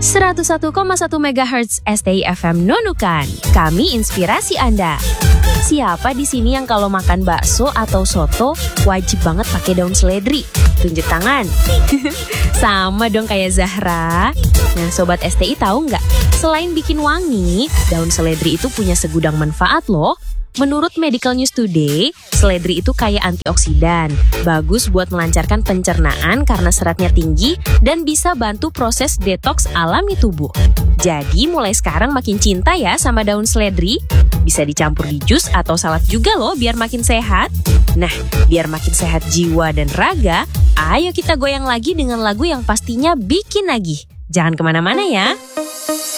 101,1 MHz STI FM Nunukan. Kami inspirasi Anda. Siapa di sini yang kalau makan bakso atau soto wajib banget pakai daun seledri? Tunjuk tangan. Sama dong kayak Zahra. Nah, Sobat STI tahu nggak? Selain bikin wangi, daun seledri itu punya segudang manfaat loh. Menurut Medical News Today, seledri itu kaya antioksidan, bagus buat melancarkan pencernaan karena seratnya tinggi dan bisa bantu proses detoks alami tubuh. Jadi mulai sekarang makin cinta ya sama daun seledri. Bisa dicampur di jus atau salad juga loh biar makin sehat. Nah, biar makin sehat jiwa dan raga, ayo kita goyang lagi dengan lagu yang pastinya bikin nagih. Jangan kemana-mana ya.